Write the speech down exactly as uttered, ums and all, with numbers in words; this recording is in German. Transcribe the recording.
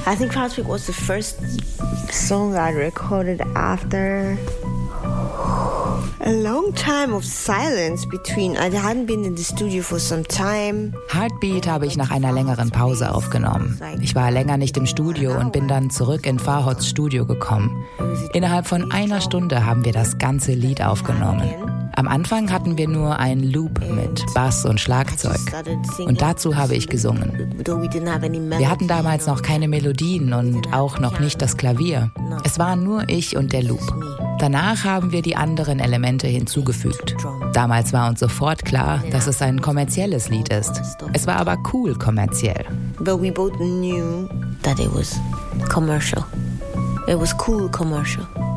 I think Proud was the first song I recorded after a long time of silence between. I hadn't been in the studio for some time. Heartbeat habe ich nach einer längeren Pause aufgenommen. Ich war länger nicht im Studio und bin dann zurück in Farhods Studio gekommen. Innerhalb von einer Stunde haben wir das ganze Lied aufgenommen. Am Anfang hatten wir nur einen Loop mit Bass und Schlagzeug. Und dazu habe ich gesungen. Wir hatten damals noch keine Melodien und auch noch nicht das Klavier. Es waren nur ich und der Loop. Danach haben wir die anderen Elemente hinzugefügt. Damals war uns sofort klar, dass es ein kommerzielles Lied ist. Es war aber cool kommerziell. But we both knew that it was commercial. It was cool commercial.